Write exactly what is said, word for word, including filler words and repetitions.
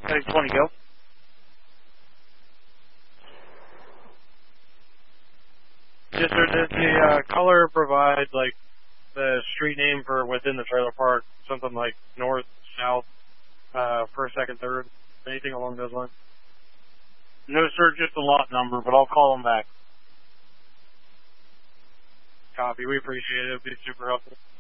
Heading twenty, go. Yes, sir. Did the uh, color provide, like, the street name for within the trailer park? Something like north, south, uh, first, second, third? Anything along those lines? No, sir, just a lot number, but I'll call them back. Copy. We appreciate it. It'll be super helpful.